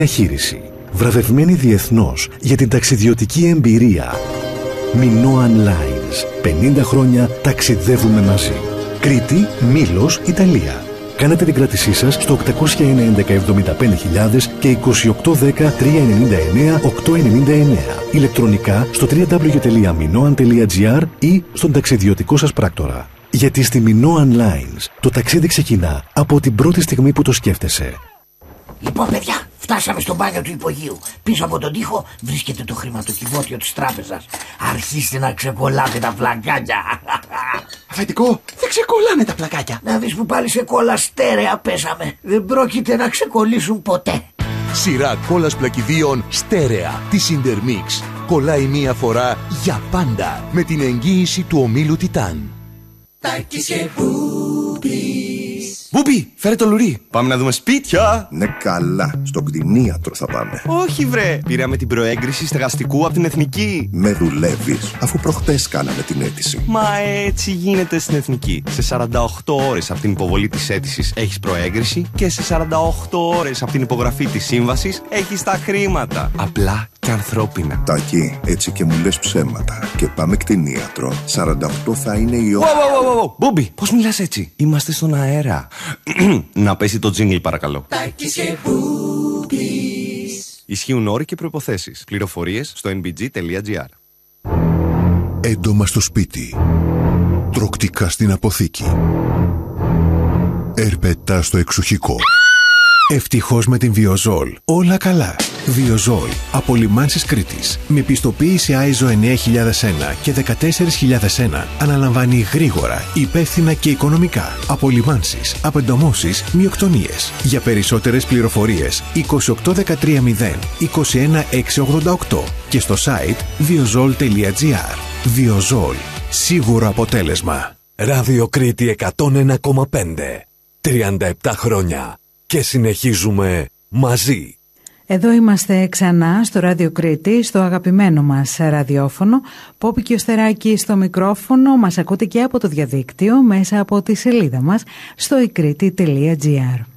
Διαχείριση. Βραβευμένη διεθνώς για την ταξιδιωτική εμπειρία. Minoan Lines. 50 χρόνια ταξιδεύουμε μαζί. Κρήτη, Μήλος, Ιταλία. Κάνετε την κράτησή σας στο 801-11-75.000 και 2810-399-899. Ηλεκτρονικά στο www.minoan.gr ή στον ταξιδιωτικό σας πράκτορα. Γιατί στη Minoan Lines το ταξίδι ξεκινά από την πρώτη στιγμή που το σκέφτεσαι. Λοιπόν, παιδιά, φτάσαμε στο μπάνιο του υπογείου. Πίσω από τον τοίχο βρίσκεται το χρηματοκιβώτιο της τράπεζας. Αρχίστε να ξεκολλάτε τα πλακάκια. Αφεντικό, δεν ξεκολλάνε τα πλακάκια. Να δεις που πάλι σε κόλλα στέρεα πέσαμε. Δεν πρόκειται να ξεκολλήσουν ποτέ. Σειρά κόλλας πλακιδίων στέρεα της Intermix. Κολλάει μία φορά για πάντα με την εγγύηση του ομίλου Τιτάν. Τάκης και Μπούπης. Μπούπη, φέρε το λουρί. Πάμε να δούμε σπίτια. Ναι, καλά. Στον κτηνίατρο θα πάμε. Όχι, βρε. Πήραμε την προέγκριση στεγαστικού από την Εθνική. Με δουλεύεις, αφού προχτές κάναμε την αίτηση. Μα έτσι γίνεται στην Εθνική. Σε 48 ώρες από την υποβολή της αίτησης έχεις προέγκριση και σε 48 ώρες από την υπογραφή της σύμβασης έχεις τα χρήματα. Απλά και ανθρώπινα. Τάκη, έτσι και μου λες ψέματα. Και πάμε κτηνίατρο. 48 θα είναι η ώρα. Μπόμπι, πώς μιλάς έτσι? Είμαστε στον αέρα. Να πέσει το τζίνγκλ, παρακαλώ. Τάκης και Μπούπης. Ισχύουν όροι και προϋποθέσεις. Πληροφορίες στο nbg.gr. Έντομα στο σπίτι. Τροκτικά στην αποθήκη. Ερπετά στο εξοχικό. Ευτυχώς με την Βιοζόλ. Όλα καλά. Βιοζόλ. Από Λιμάνσης Κρήτης. Με πιστοποίηση ISO 9001 και 14001. Αναλαμβάνει γρήγορα, υπεύθυνα και οικονομικά. Από Λιμάνσης, απεντομώσεις, μειοκτονίες. Για περισσότερες πληροφορίες 28130 21688 και στο site viozol.gr. Βιοζόλ. Σίγουρο αποτέλεσμα. Ράδιο Κρήτη 101,5. 37 χρόνια. Και συνεχίζουμε μαζί. Εδώ είμαστε ξανά στο Ράδιο Κρήτη, στο αγαπημένο μας ραδιόφωνο. Πόπη και ο Στεράκη στο μικρόφωνο. Μας ακούτε και από το διαδίκτυο μέσα από τη σελίδα μας στο ikriti.gr.